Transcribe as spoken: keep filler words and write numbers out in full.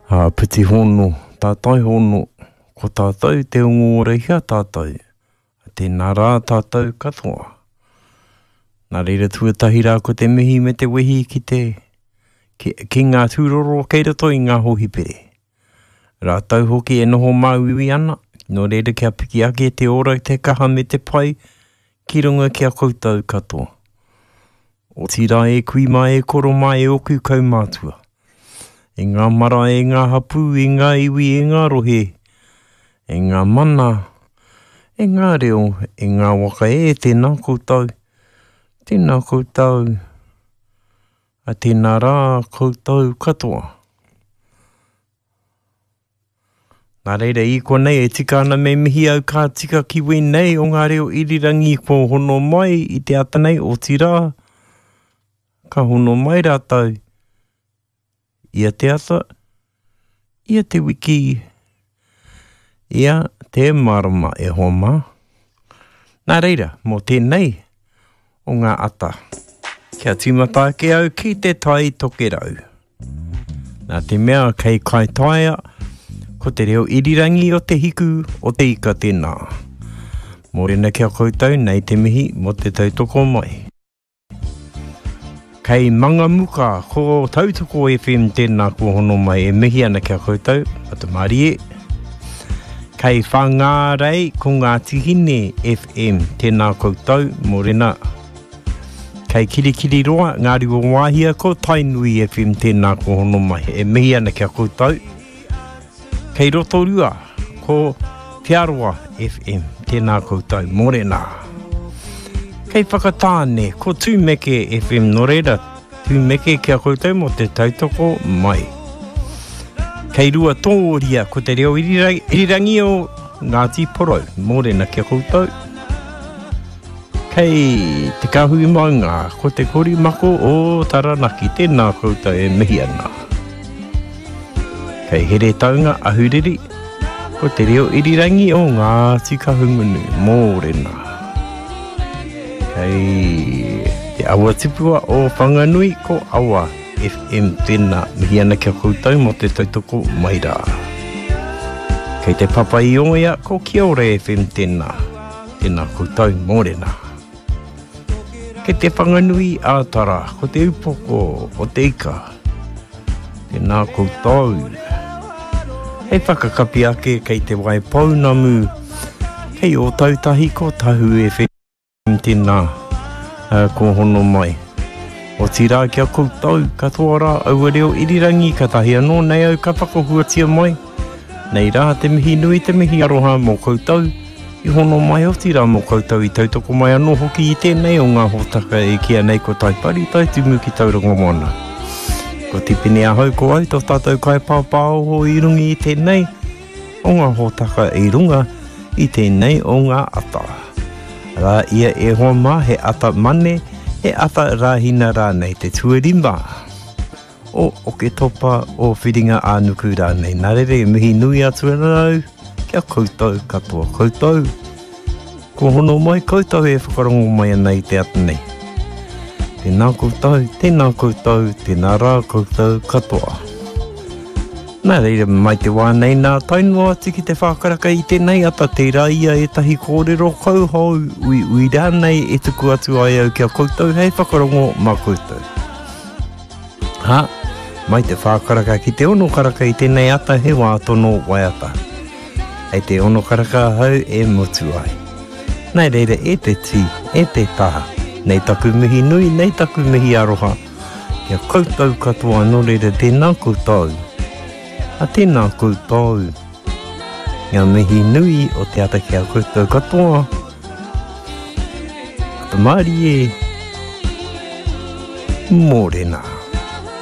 A piti hono, tātai hono, ko tātou te ungo reihia tātou. Tēnā rā tātou katoa. Nā reira tuatahi rā ko te mihi me te wehi ki te ki, ki ngā tūroro kei rato i ngā hohipere. Rātau hoki e noho mauiwi ana, no reira kia piki ake te ora te kaha me te pai, ki runga kia koutou katoa. O tira e kui mai e koro mai e oku kaumātua. E ngā mara, e ngā hapu, e ngā iwi, e ngā rohe, e ngā mana, e ngā reo, e ngā waka e tēnā koutou, tēnā koutou, a tēnā rā koutou katoa. Nā reira i konei e tika ana me mihi au kā tika ki wenei o ngā reo irirangi ko hono mai i te atanei o tira, ka hono mai rātau. Ia te ata, ia te wiki, ia te marama e homa. Nā reira, mō tēnei o ngā ata. Kia tīmata ke au ki te tai toke rau. Nā te mea kei kai taia, ko te reo irirangi o te hiku o te ika tēnā. Mōrena kia koutou nei te mihi mo te tautoko mai. Kei manga muka, ko tautoko F M tēnā kua hono mai e mihi ana kia koutou, atu maari e. Kei whangārei ko ngā tihine F M tēnā koutou, mōrena. Kei kirikiri roa, ngāri o wāhia ko Tainui F M tēnā kua hono mai e mihi ana kia koutou. Kei Rotorua, ko Whiaroa F M tēnā koutou, mōrena. Kei whakatāne, ko Tūmeke F M no reira, Tūmeke kia koutou mo te tautoko mai. Kei Rua Tōria, ko te reo irirangi, irirangi o Ngāti Porou, mōrena kia koutou. Kei te kahui maunga, ko te kori mako o Taranaki, tēnā koutou e mihi ana. Kei here taunga ahuriri, ko te reo irirangi o Ngāti Kahungunu, mōrena. Kei te awa tipua o Whanganui ko Awa F M tēnā mihi ana kia koutou mo te tautoko mai rā. Kei te papai oia ko Kiore F M tēnā, tēnā koutou mōrena. Kei te Whanganui ātara ko te upoko o te ika, tēnā koutou. Hei whakakapi ake kei te Waipounamu, kei o tautahi ko Tahu F M tēnā uh, ko hono mai. O tira kia koutou, katoa rā, aua reo irirangi, ka tahi anō, nei au ka whakahuatia mai. Nei rā, te mihi nui, te mihi aroha mō koutou, i hono mai o tira mō koutou, i tautoko mai anō hoki i tēnei o ngā hōtaka e kia nei ko taipari, tai tumu ki tauranga moana. Ko tipini a hau ko au, tō tātou kai pāpāo ho i rungi i tēnei, o ngā hōtaka i runga, i tēnei o ngā ata. Rā ia e hoa mā he ata mane, he ata rāhina rā nei te tuarimba. O oke topa o whiringa ānuku rā nei. Nā rere e mihi nui atu rau, kia koutou katoa koutou. Ko hono mai koutou e whakarongo mai anei te ata nei. Tēnā koutou, tēnā koutou, tēnā rā koutou katoa. Nā reira mai te wānei nā tainua tiki te whakaraka i tēnei ata te raia e tahi kōrero kauhau ui ui rānei e tuku atu ai au kia koutou hei whakarongo mā koutou. Ha, mai te whakaraka ki te ono karaka i tēnei ata he wā tono waiata. Hei te ono karaka hau e motu ai. Nā reira e te ti, e te taha, nei taku mihi nui, nei taku mihi aroha. Kia koutou katoa no reira tēnā koutou. A tēnā koutou, ngā mihi nui o te ata kia koutou katoa. Ka maari e, mōrena.